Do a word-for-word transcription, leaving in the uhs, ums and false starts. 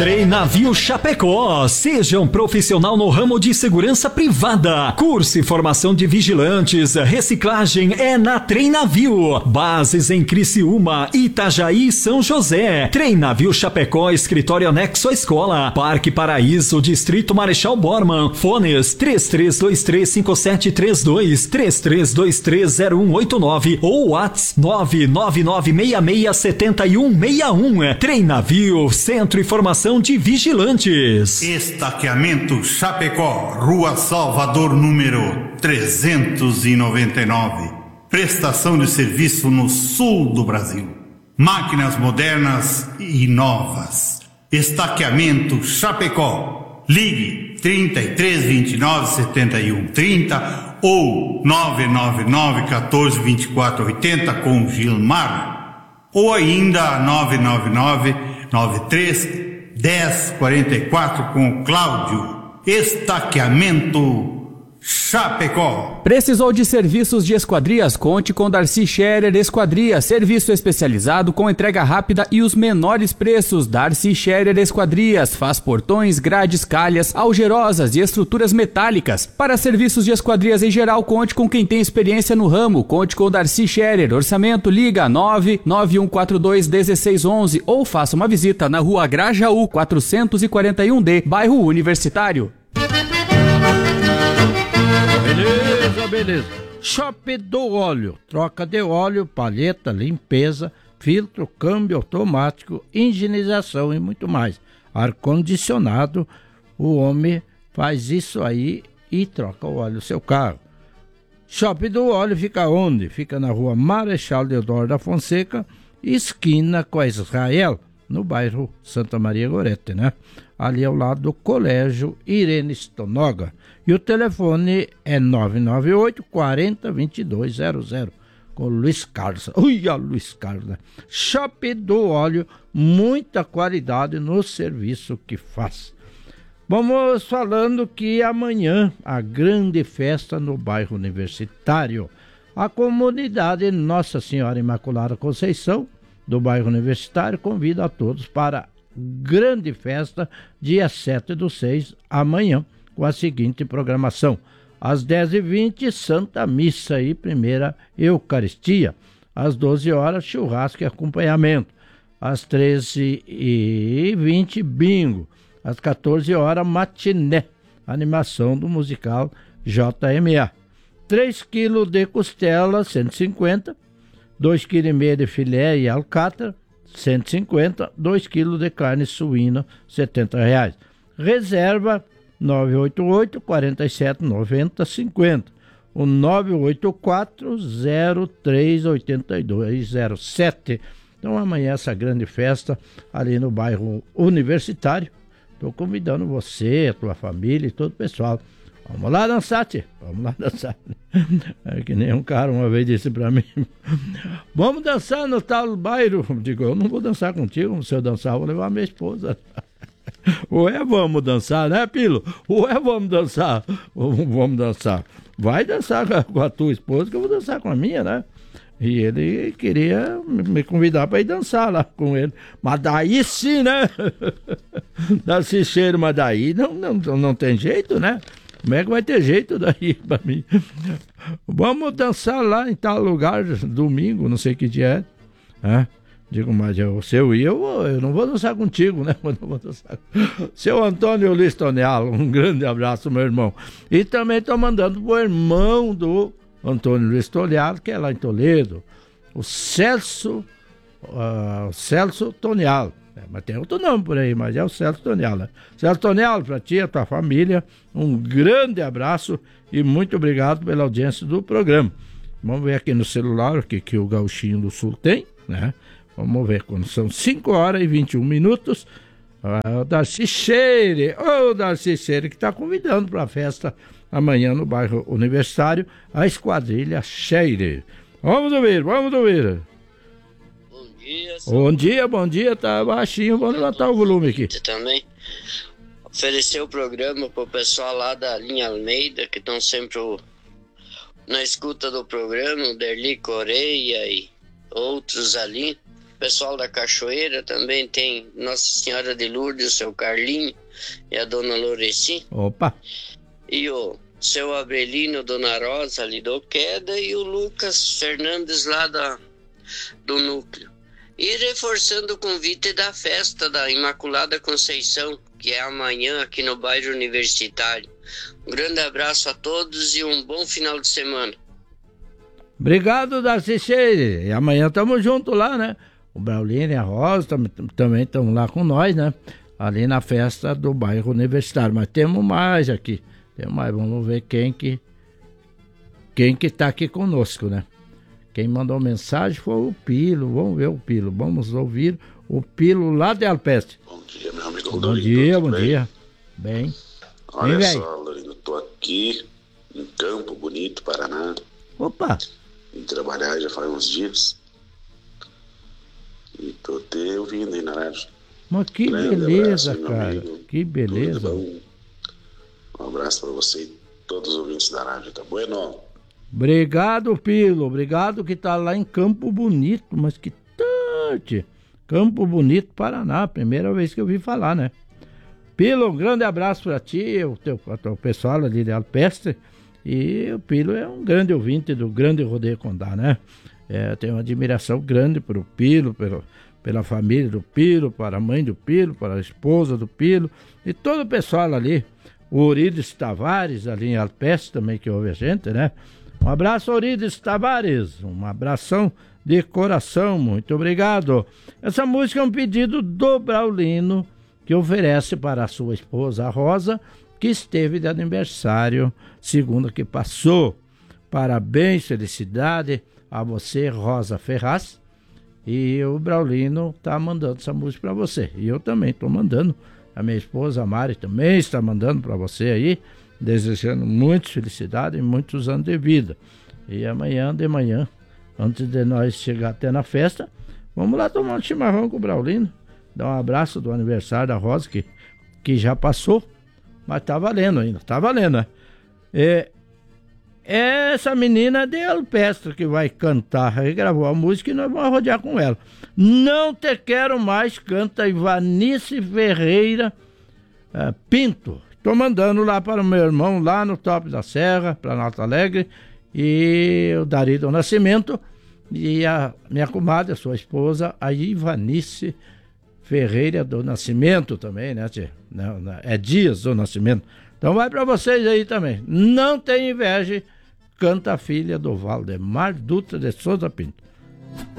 Treinavio Chapecó, seja um profissional no ramo de segurança privada. Curso e formação de vigilantes, reciclagem é na Treinavio. Bases em Criciúma, Itajaí e São José. Treinavio Chapecó, escritório anexo à escola. Parque Paraíso, Distrito Marechal Bormann. Fones três três dois três cinco sete três dois, três três dois três zero um oito nove ou WhatsApp nove nove nove seis seis sete um seis um. Treinavio, Centro e Formação de Vigilantes. Estaqueamento Chapecó, Rua Salvador, número trezentos e noventa e nove. Prestação de serviço no sul do Brasil. Máquinas modernas e novas. Estaqueamento Chapecó. Ligue trinta e três, vinte e nove, setenta e um, trinta ou nove nove nove, quatorze, vinte e quatro, oitenta com Gilmar. Ou ainda nove nove nove, nove três, dez, quarenta e quatro com Cláudio. Estaqueamento Chapecó. Precisou de serviços de esquadrias? Conte com Darcy Scherer Esquadrias, serviço especializado com entrega rápida e os menores preços. Darcy Scherer Esquadrias faz portões, grades, calhas, algerosas e estruturas metálicas. Para serviços de esquadrias em geral, conte com quem tem experiência no ramo. Conte com Darcy Scherer. Orçamento, liga nove nove um quatro dois um seis um um ou faça uma visita na Rua Grajaú quatrocentos e quarenta e um D, bairro Universitário. Beleza, beleza. Shop do Óleo. Troca de óleo, palheta, limpeza, filtro, câmbio automático, higienização e muito mais. Ar-condicionado, o homem faz isso aí e troca o óleo do seu carro. Shop do Óleo fica onde? Fica na Rua Marechal Deodoro da Fonseca, esquina com a Israel, no bairro Santa Maria Gorete, né? Ali ao lado do Colégio Irene Stonoga. E o telefone é nove nove oito, quarenta, vinte e dois zero zero, com o Luiz Carlos. Ui, a Luiz Carlos, né? Shop do Óleo, muita qualidade no serviço que faz. Vamos falando que amanhã a grande festa no bairro Universitário. A comunidade Nossa Senhora Imaculada Conceição, do bairro Universitário, convida a todos para a grande festa, dia sete do seis, amanhã, com a seguinte programação: às dez e vinte, Santa Missa e Primeira Eucaristia; às doze horas, churrasco e acompanhamento; às treze e vinte, bingo; às quatorze horas, matiné, animação do musical J M A; três quilos de costela, cento e cinquenta; dois vírgula cinco quilos de filé e alcatra, cento e cinquenta; dois quilos de carne suína, setenta reais. Reserva nove oito oito, quatro sete, nove zero cinco zero, o nove oito quatro, zero três oito dois zero sete. Então amanhã essa grande festa ali no bairro Universitário. Estou convidando você, a tua família e todo o pessoal. Vamos lá dançar, tia. Vamos lá dançar. É que nem um cara uma vez disse pra mim: vamos dançar no tal bairro. Eu digo, eu não vou dançar contigo. Se eu dançar, eu vou levar a minha esposa. Ué, vamos dançar, né, Pilo? Ué, vamos dançar. Vamos dançar. Vai dançar com a tua esposa, que eu vou dançar com a minha, né? E ele queria me convidar para ir dançar lá com ele. Mas daí sim, né? Dá-se cheiro, mas daí não, não, não tem jeito, né? Como é que vai ter jeito daí pra mim? Vamos dançar lá em tal lugar, domingo, não sei que dia é. é? Digo, mas eu, se eu ir, eu, eu não vou dançar contigo, né? Eu não vou dançar. Seu Antônio Luiz Tonial, um grande abraço, meu irmão. E também estou mandando pro irmão do Antônio Luiz Tonial, que é lá em Toledo, o Celso, uh, Celso Tonial. É, mas tem outro nome por aí, mas é o Celso Tonial, né? Celso Tonial, para ti e a tua família, um grande abraço e muito obrigado pela audiência do programa. Vamos ver aqui no celular o que, que o Gauchinho do Sul tem, né? Vamos ver, quando são cinco horas e vinte e um minutos, o Darcy Scherer, o Darcy Scherer que está convidando para a festa amanhã no bairro Universitário, a Esquadrilha Scherer. Vamos ouvir, vamos ouvir. Bom dia. Bom dia, bom dia, tá baixinho, vamos levantar o volume aqui. Também oferecer o programa pro pessoal lá da linha Almeida, que estão sempre o, na escuta do programa, o Derli Coreia e outros ali. pessoal da Cachoeira também tem Nossa Senhora de Lourdes, o seu Carlinho e a dona Loreci. Opa! E o seu Abrelino, dona Rosa ali do Queda e o Lucas Fernandes lá da, do Núcleo. E reforçando o convite da festa da Imaculada Conceição, que é amanhã aqui no bairro Universitário. Um grande abraço a todos e um bom final de semana. Obrigado, Darcy Cheire. E amanhã estamos juntos lá, né? O Braulino e a Rosa tam, também estão lá com nós, né? Ali na festa do bairro Universitário. Mas temos mais aqui. Temos mais. Vamos ver quem que quem que tá aqui conosco, né? Quem mandou mensagem foi o Pilo. Vamos ver o Pilo. Vamos ouvir o Pilo lá de Alpestre. Bom dia, meu amigo Bom Lorino. dia, bom bem? dia. Bem. Olha Bem, só, Lorino, tô aqui em Campo Bonito, Paraná. Opa! Vim trabalhar já faz uns dias. E tô te ouvindo aí na rádio. Mas que Grande beleza, abraço, meu cara. amigo. Que beleza. Tudo bom. Um abraço pra você e todos os ouvintes da rádio, tá bueno? Obrigado, Pilo. Obrigado que tá lá em Campo Bonito. Mas que tante. Campo Bonito, Paraná. Primeira vez que eu vi falar, né? Pilo, um grande abraço pra ti, o teu, o pessoal ali de Alpestre. E o Pilo é um grande ouvinte do Grande Rodeio Condá, né? É, tenho uma admiração grande pelo Pilo, pelo, pela família do Pilo, para a mãe do Pilo, para a esposa do Pilo e todo o pessoal ali. O Orides Tavares, ali em Alpestre também, que ouve a gente, né? Um abraço, Orides Tavares. Um abração de coração. Muito obrigado. Essa música é um pedido do Braulino, que oferece para a sua esposa, a Rosa, que esteve de aniversário segunda que passou. Parabéns, felicidade a você, Rosa Ferraz. E o Braulino tá mandando essa música para você. E eu também estou mandando. A minha esposa, a Mari, também está mandando para você aí, desejando muita felicidade e muitos anos de vida. E amanhã de manhã, antes de nós chegar até na festa, vamos lá tomar um chimarrão com o Braulino. Dar um abraço do aniversário da Rosa, que, que já passou, mas tá valendo ainda, tá valendo, né? É, é essa menina de Alpestre que vai cantar, aí gravou a música e nós vamos rodear com ela. Não Te Quero Mais, canta Ivanice Ferreira é, Pinto. Tô mandando lá para o meu irmão, lá no Top da Serra, para Alto Alegre, e o Dari do Nascimento, e a minha comadre, a sua esposa, a Ivanice Ferreira do Nascimento também, né, tia? Não, não, é Dias do Nascimento. Então vai para vocês aí também. Não tem inveja, canta a filha do Valdemar Dutra de Souza Pinto.